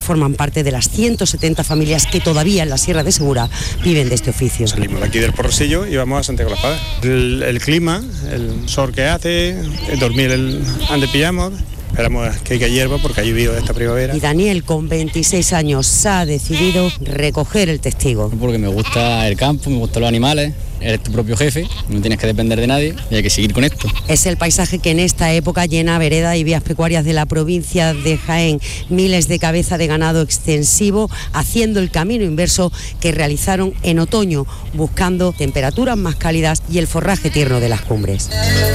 forman parte de las 170 familias que todavía en la Sierra de Segura viven de este oficio. Salimos de aquí del Porrosillo y vamos a Santiago de la Espada. El clima, el sol que hace, dormir donde pillamos. Esperamos que haya hierba porque ha llovido esta primavera. Y Daniel, con 26 años, ha decidido recoger el testigo. Porque me gusta el campo, me gustan los animales, eres tu propio jefe, no tienes que depender de nadie y hay que seguir con esto. Es el paisaje que en esta época llena veredas y vías pecuarias de la provincia de Jaén. Miles de cabezas de ganado extensivo haciendo el camino inverso que realizaron en otoño, buscando temperaturas más cálidas y el forraje tierno de las cumbres.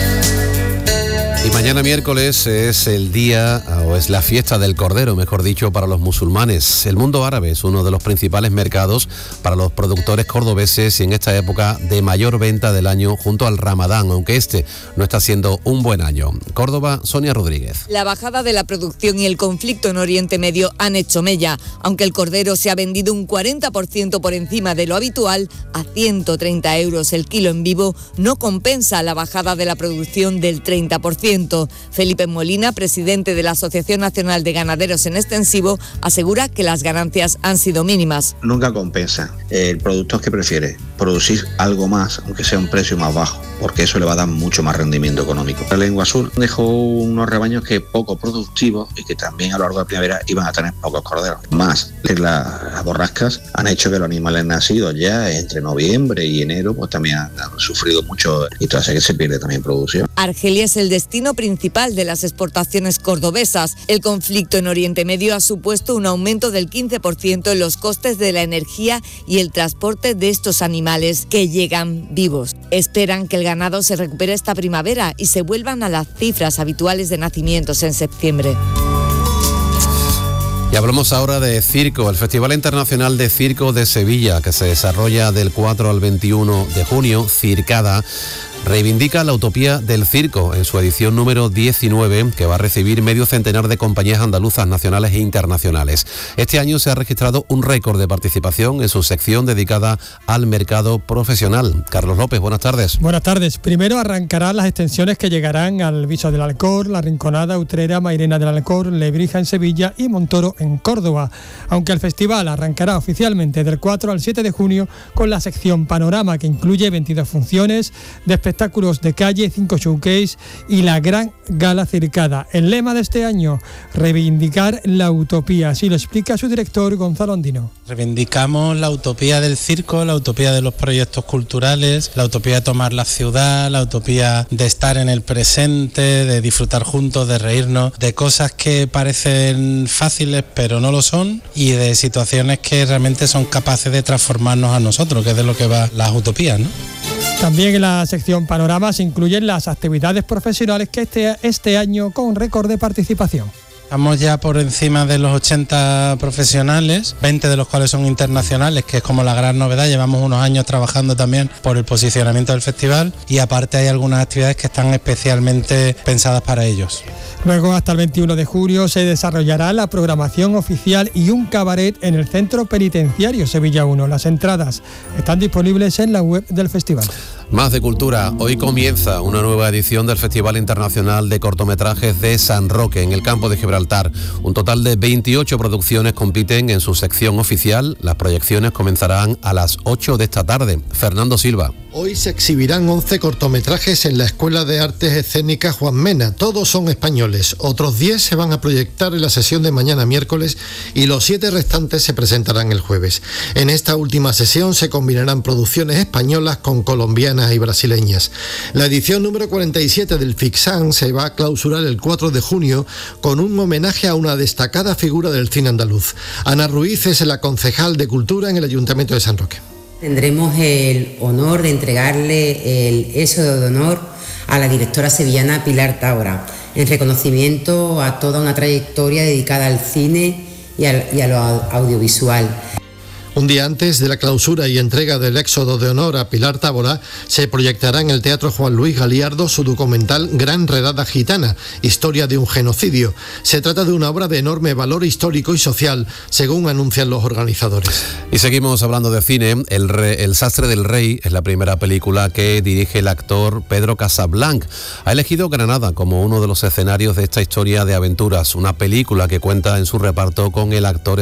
Y mañana miércoles es el día, o es la fiesta del Cordero, mejor dicho, para los musulmanes. El mundo árabe es uno de los principales mercados para los productores cordobeses y en esta época de mayor venta del año junto al Ramadán, aunque este no está siendo un buen año. Córdoba, Sonia Rodríguez. La bajada de la producción y el conflicto en Oriente Medio han hecho mella. Aunque el cordero se ha vendido un 40% por encima de lo habitual, a 130 euros el kilo en vivo, no compensa la bajada de la producción del 30%. Felipe Molina, presidente de la Asociación Nacional de Ganaderos en Extensivo, asegura que las ganancias han sido mínimas. Nunca compensa. El productor que prefiere producir algo más, aunque sea un precio más bajo, porque eso le va a dar mucho más rendimiento económico. La Lengua Sur dejó unos rebaños que poco productivos y que también a lo largo de la primavera iban a tener pocos corderos. Más, las borrascas han hecho que los animales nacidos ya entre noviembre y enero pues también han sufrido mucho y entonces que se pierde también producción. Argelia es el destino principal de las exportaciones cordobesas. El conflicto en Oriente Medio ha supuesto un aumento del 15% en los costes de la energía y el transporte de estos animales que llegan vivos. Esperan que el ganado se recupere esta primavera y se vuelvan a las cifras habituales de nacimientos en septiembre. Y hablamos ahora de circo, el Festival Internacional de Circo de Sevilla, que se desarrolla del 4 al 21 de junio, Circada, reivindica la utopía del circo en su edición número 19, que va a recibir medio centenar de compañías andaluzas nacionales e internacionales. Este año se ha registrado un récord de participación en su sección dedicada al mercado profesional. Carlos López, buenas tardes. Buenas tardes. Primero arrancarán las extensiones que llegarán al Viso del Alcor, La Rinconada, Utrera, Mairena del Alcor, Lebrija en Sevilla y Montoro en Córdoba. Aunque el festival arrancará oficialmente del 4 al 7 de junio con la sección Panorama, que incluye 22 funciones de espectáculos de calle, 5 showcase y la gran gala Circada. El lema de este año, reivindicar la utopía, así lo explica su director Gonzalo Andino. Reivindicamos la utopía del circo, la utopía de los proyectos culturales, la utopía de tomar la ciudad, la utopía de estar en el presente, de disfrutar juntos, de reírnos, de cosas que parecen fáciles pero no lo son y de situaciones que realmente son capaces de transformarnos a nosotros, que es de lo que va las utopías, ¿no? También en la sección Panorama se incluyen las actividades profesionales que este año con récord de participación. Estamos ya por encima de los 80 profesionales, 20 de los cuales son internacionales, que es como la gran novedad. Llevamos unos años trabajando también por el posicionamiento del festival y aparte hay algunas actividades que están especialmente pensadas para ellos. Luego, hasta el 21 de julio, se desarrollará la programación oficial y un cabaret en el Centro Penitenciario Sevilla 1. Las entradas están disponibles en la web del festival. Más de cultura. Hoy comienza una nueva edición del Festival Internacional de Cortometrajes de San Roque, en el campo de Gibraltar. Un total de 28 producciones compiten en su sección oficial. Las proyecciones comenzarán a las 8 de esta tarde. Fernando Silva. Hoy se exhibirán 11 cortometrajes en la Escuela de Artes Escénicas Juan Mena. Todos son españoles. Otros 10 se van a proyectar en la sesión de mañana miércoles y los 7 restantes se presentarán el jueves. En esta última sesión se combinarán producciones españolas con colombianas y brasileñas. La edición número 47 del FICSAN se va a clausurar el 4 de junio con un homenaje a una destacada figura del cine andaluz. Ana Ruiz es la concejal de Cultura en el Ayuntamiento de San Roque. Tendremos el honor de entregarle el Éxodo de Honor a la directora sevillana Pilar Taura, en reconocimiento a toda una trayectoria dedicada al cine y a lo audiovisual. Un día antes de la clausura y entrega del Éxodo de Honor a Pilar Tábora, se proyectará en el Teatro Juan Luis Galiardo su documental Gran Redada Gitana, historia de un genocidio. Se trata de una obra de enorme valor histórico y social, según anuncian los organizadores. Y seguimos hablando de cine. El Sastre del Rey es la primera película que dirige el actor Pedro Casablanc. Ha elegido Granada como uno de los escenarios de esta historia de aventuras, una película que cuenta en su reparto con el actor